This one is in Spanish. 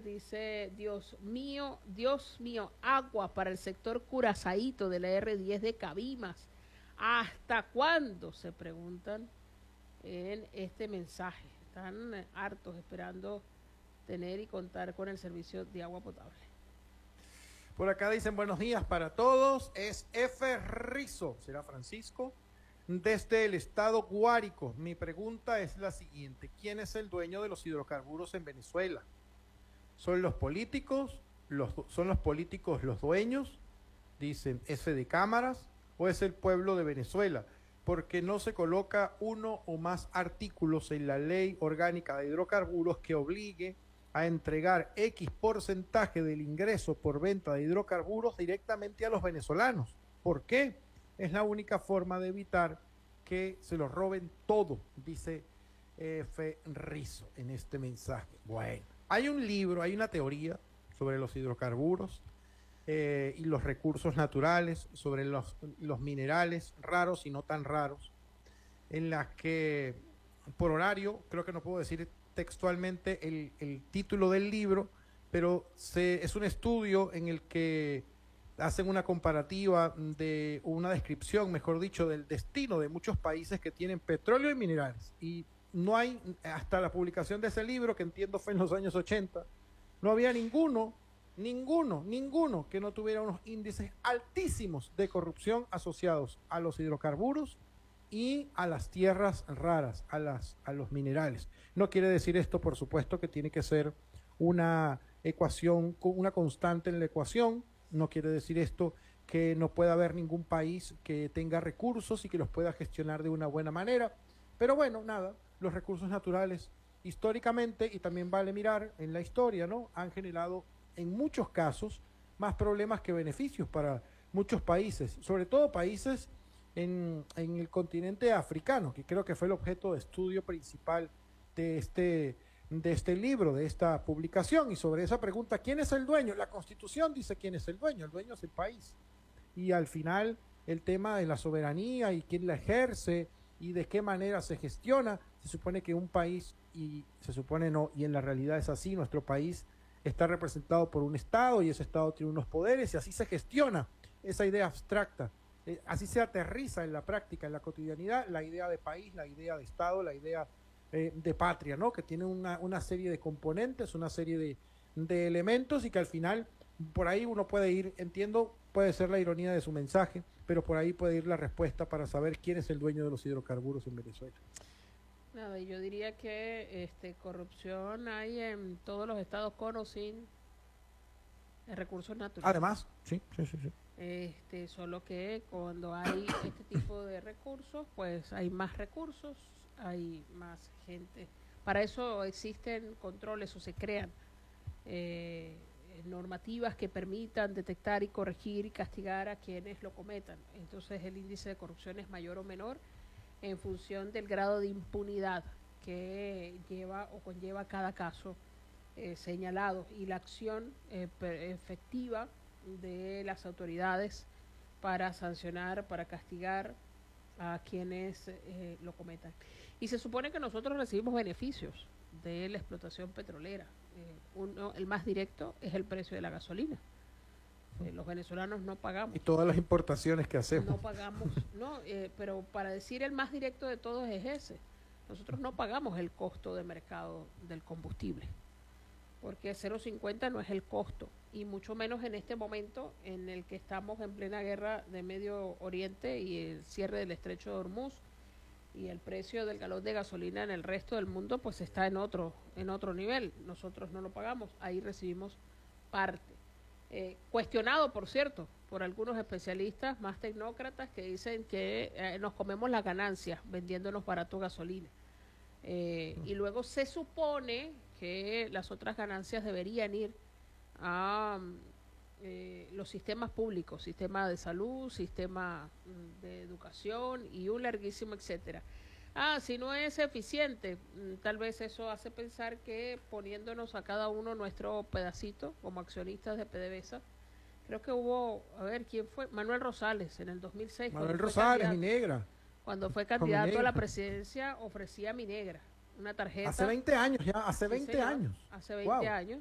dice, Dios mío, agua para el sector Curazaíto de la R10 de Cabimas. ¿Hasta cuándo? Se preguntan en este mensaje. Están hartos esperando tener y contar con el servicio de agua potable. Por acá dicen buenos días para todos. Es F. Rizo, será Francisco, desde el estado Guárico. Mi pregunta es la siguiente: ¿quién es el dueño de los hidrocarburos en Venezuela? ¿Son los políticos? ¿Son los políticos los dueños? Dicen F de cámaras. ¿O es el pueblo de Venezuela? Porque no se coloca uno o más artículos en la ley orgánica de hidrocarburos que obligue a entregar X porcentaje del ingreso por venta de hidrocarburos directamente a los venezolanos. ¿Por qué? Es la única forma de evitar que se lo roben todo, dice F. Rizo en este mensaje. Bueno, hay un libro, hay una teoría sobre los hidrocarburos y los recursos naturales, sobre los minerales raros y no tan raros, en las que por horario, creo que no puedo decir textualmente el título del libro, pero es un estudio en el que hacen una comparativa de una descripción, mejor dicho, del destino de muchos países que tienen petróleo y minerales. Y no hay, hasta la publicación de ese libro, que entiendo fue en los años 80, no había ninguno que no tuviera unos índices altísimos de corrupción asociados a los hidrocarburos y a las tierras raras, a los minerales. No quiere decir esto, por supuesto, que tiene que ser una ecuación, una constante en la ecuación. No quiere decir esto que no pueda haber ningún país que tenga recursos y que los pueda gestionar de una buena manera. Pero bueno, nada, los recursos naturales históricamente, y también vale mirar en la historia, ¿no?, han generado en muchos casos más problemas que beneficios para muchos países, sobre todo países en el continente africano, que creo que fue el objeto de estudio principal de este libro, de esta publicación. Y sobre esa pregunta, ¿quién es el dueño? La Constitución dice quién es el dueño es el país. Y al final el tema de la soberanía y quién la ejerce y de qué manera se gestiona, se supone que un país, y se supone no, y en la realidad es así, nuestro país está representado por un Estado y ese Estado tiene unos poderes y así se gestiona esa idea abstracta. Así se aterriza en la práctica, en la cotidianidad, la idea de país, la idea de Estado, la idea de patria, ¿no?, que tiene una serie de componentes, una serie de elementos, y que al final por ahí uno puede ir, entiendo, puede ser la ironía de su mensaje, pero por ahí puede ir la respuesta para saber quién es el dueño de los hidrocarburos en Venezuela. Nada, yo diría que corrupción hay en todos los estados con o sin recursos naturales. Además, sí. Solo que cuando hay este tipo de recursos, pues hay más recursos, hay más gente. Para eso existen controles o se crean normativas que permitan detectar y corregir y castigar a quienes lo cometan. Entonces el índice de corrupción es mayor o menor en función del grado de impunidad que lleva o conlleva cada caso señalado, y la acción efectiva de las autoridades para sancionar, para castigar a quienes lo cometan. Y se supone que nosotros recibimos beneficios de la explotación petrolera. El más directo es el precio de la gasolina. Los venezolanos no pagamos. Y todas las importaciones que hacemos. No pagamos, no, pero para decir el más directo de todos es ese. Nosotros no pagamos el costo de mercado del combustible, porque 0,50 no es el costo, y mucho menos en este momento en el que estamos en plena guerra de Medio Oriente y el cierre del estrecho de Hormuz, y el precio del galón de gasolina en el resto del mundo pues está en otro nivel. Nosotros no lo pagamos, ahí recibimos parte. Cuestionado, por cierto, por algunos especialistas más tecnócratas que dicen que nos comemos las ganancias vendiéndonos barato gasolina. Y luego se supone que las otras ganancias deberían ir a los sistemas públicos, sistema de salud, sistema de educación y un larguísimo etcétera. Si no es eficiente, tal vez eso hace pensar que poniéndonos a cada uno nuestro pedacito como accionistas de PDVSA, creo que hubo, a ver, ¿quién fue? Manuel Rosales en el 2006. Manuel Rosales, mi negra. Cuando fue candidato a la presidencia, ofrecía mi negra una tarjeta. Hace 20 años ya, hace 20 señor, años. Hace 20 años,